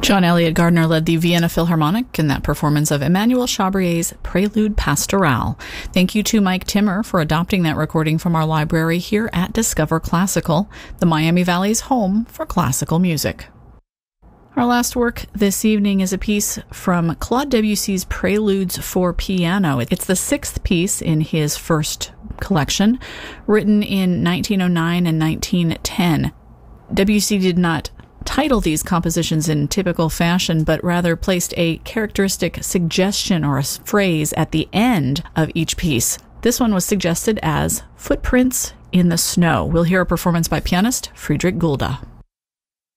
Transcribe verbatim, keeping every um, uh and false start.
John Elliott Gardner led the Vienna Philharmonic in that performance of Emmanuel Chabrier's Prelude Pastoral. Thank you to Mike Timmer for adopting that recording from our library here at Discover Classical, the Miami Valley's home for classical music. Our last work this evening is a piece from Claude Debussy's Preludes for Piano. It's the sixth piece in his first collection, written in nineteen oh nine and nineteen ten. Debussy did not title these compositions in typical fashion, but rather placed a characteristic suggestion or a phrase at the end of each piece. This one was suggested as Footprints in the Snow. We'll hear a performance by pianist Friedrich Gulda.